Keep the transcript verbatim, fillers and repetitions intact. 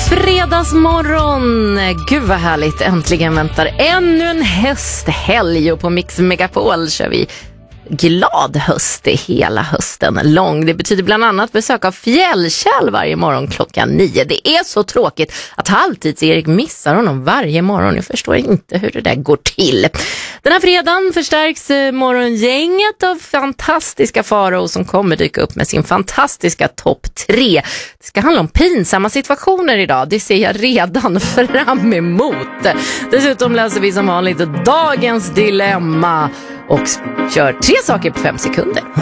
Fredagsmorgon, gud vad härligt, äntligen väntar ännu en hösthelg och på Mix Megapol kör vi glad höst i hela hösten lång. Det betyder bland annat besök av Fjällkäll varje morgon klockan nio. Det är så tråkigt att halvtids-Erik missar honom varje morgon. Jag förstår inte hur det där går till. Den här fredagen förstärks morgongänget av fantastiska Farao som kommer dyka upp med sin fantastiska topp tre. Det ska handla om pinsamma situationer idag. Det ser jag redan fram emot. Dessutom läser vi som vanligt dagens dilemma och kör tre saker på fem sekunder.